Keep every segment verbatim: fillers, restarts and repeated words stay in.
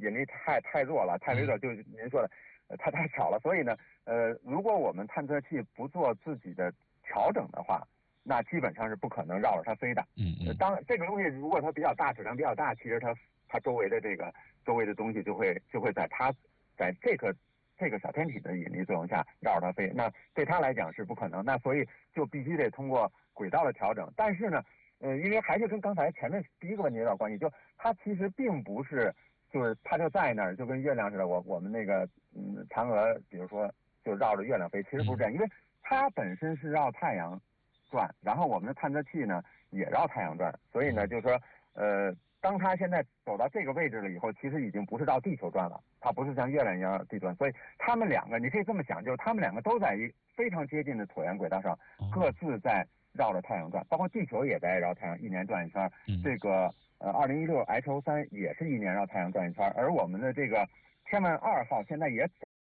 引力太太弱了，太微弱，就是您说的，呃，它太少了。所以呢，呃，如果我们探测器不做自己的调整的话，那基本上是不可能绕着它飞的。 嗯嗯。 当这个东西如果它比较大，质量比较大，其实它它周围的这个周围的东西就会就会在它在这个这个小天体的引力作用下绕着它飞，那对它来讲是不可能。那所以就必须得通过轨道的调整。但是呢，呃，因为还是跟刚才前面第一个问题有点关系，就它其实并不是就是它就在那儿，就跟月亮似的。我我们那个嗯嫦娥，比如说就绕着月亮飞，其实不是这样，因为它本身是绕太阳转，然后我们的探测器呢也绕太阳转，所以呢就是说呃。当它现在走到这个位置了以后，其实已经不是绕地球转了，它不是像月亮一样地转，所以他们两个你可以这么想，就是他们两个都在一非常接近的椭圆轨道上，各自在绕着太阳转，包括地球也在绕太阳一年转一圈。 嗯、 这个呃二零一六 H O 三也是一年绕太阳转一圈，而我们的这个天问二号现在也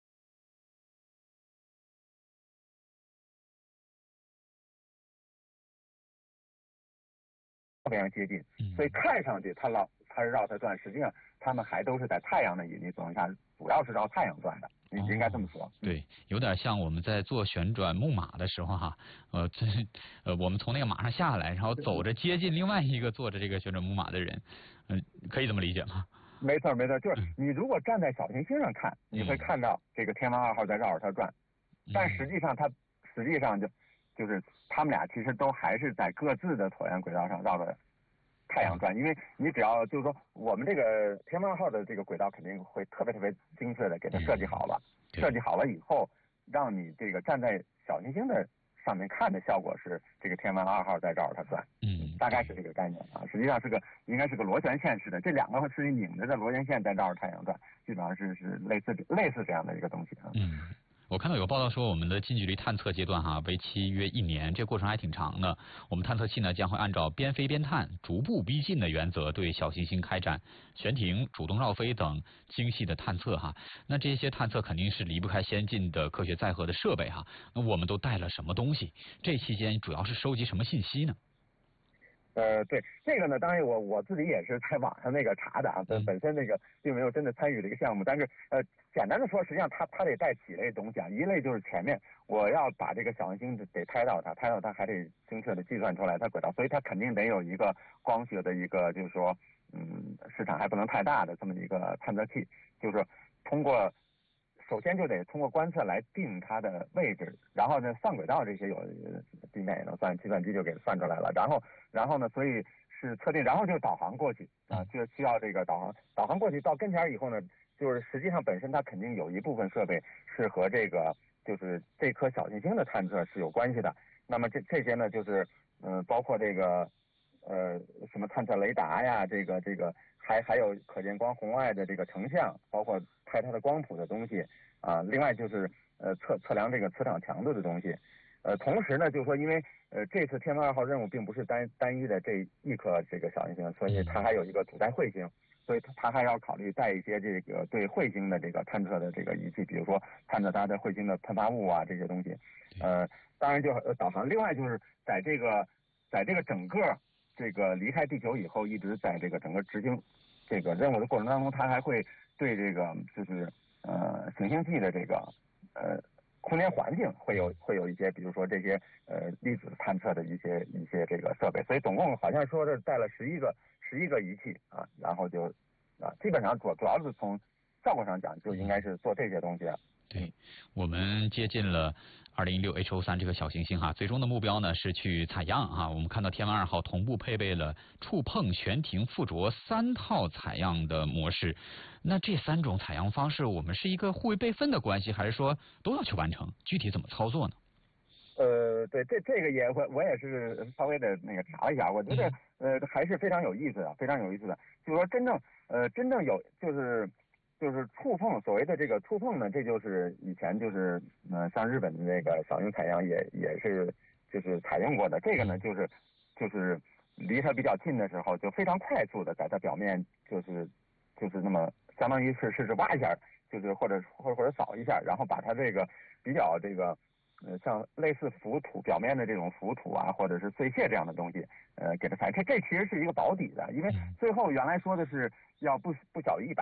非常接近，所以看上去它绕它是绕它转，实际上它们还都是在太阳的引力作用下，主要是绕太阳转的。你应该这么说。 哦、对，有点像我们在做旋转木马的时候哈，呃，这呃，我们从那个马上下来，然后走着接近另外一个坐着这个旋转木马的人，嗯、呃，可以这么理解吗？ 没错没错，就是你如果站在小行星上看， 嗯、 你会看到这个天王二号在绕着它转，嗯、但实际上它实际上就就是他们俩其实都还是在各自的椭圆轨道上绕着太阳转，因为你只要就是说我们这个天王二号的这个轨道肯定会特别特别精确的给它设计好了，嗯、设计好了以后，让你这个站在小行星的上面看的效果是这个天文二号在绕着它转， 嗯， 大概是这个概念啊。实际上是个应该是个螺旋线式的，这两个是拧着的螺旋线在绕着太阳转，基本上是是类似类似这样的一个东西啊。 嗯。我看到有报道说，我们的近距离探测阶段哈，为期约一年，这过程还挺长的。我们探测器呢将会按照边飞边探、逐步逼近的原则，对小行星开展悬停、主动绕飞等精细的探测哈。那这些探测肯定是离不开先进的科学载荷的设备哈。那我们都带了什么东西？这期间主要是收集什么信息呢？ 呃，对这个呢，当然我我自己也是在网上那个查的啊，本本身那个并没有真的参与这个项目，但是呃，简单的说，实际上它它得带几类东西啊，一类就是前面我要把这个小行星得拍到它，拍到它还得精确的计算出来它轨道，所以它肯定得有一个光学的一个就是说嗯市场还不能太大的这么一个探测器，就是说通过。首先就得通过观测来定它的位置，然后呢，算轨道这些有地面也能算，计算机就给算出来了。然后，然后呢，所以是测定，然后就导航过去啊，就需要这个导航，导航过去到跟前以后呢，就是实际上本身它肯定有一部分设备是和这个就是这颗小行星的探测是有关系的。那么这这些呢，就是嗯、呃，包括这个呃什么探测雷达呀，这个这个还还有可见光红外的这个成像，包括拍它的光谱的东西啊，另外就是呃测测量这个磁场强度的东西，呃，同时呢，就是说，因为呃这次天问二号任务并不是单单一的这一颗这个小行星，所以它还有一个主带彗星，所以它还要考虑带一些这个对彗星的这个探测的这个仪器，比如说探测它的彗星的喷发物啊这些东西，呃，当然就导航。另外就是在这个在这个整个这个离开地球以后，一直在这个整个执行这个任务的过程当中，它还会对这个就是呃行星系的这个呃空间环境会有会有一些，比如说这些呃粒子探测的一些一些这个设备，所以总共好像说是带了十一个十一个仪器啊，然后就啊基本上主主要是从效果上讲就应该是做这些东西啊。 对，我们接近了二零一六 H O 三这个小行星哈，最终的目标呢是去采样啊。我们看到天文二号同步配备了触碰、悬停、附着三套采样的模式。那这三种采样方式，我们是一个互为备份的关系，还是说都要去完成？具体怎么操作呢？ 呃，对，这这个也我我也是稍微的那个查了一下，我觉得呃还是非常有意思的，非常有意思的。就是说真正呃真正有就是就是触碰，所谓的这个触碰呢，这就是以前就是呃像日本的那个小型采样也也是就是采用过的。这个呢就是就是离它比较近的时候，就非常快速的在它表面就是就是那么相当于是是是挖一下，就是或者或者或者扫一下，然后把它这个比较这个。呃，像类似浮土表面的这种浮土啊，或者是碎屑这样的东西，呃，给它采，这这其实是一个保底的，因为最后原来说的是要不不小于一百。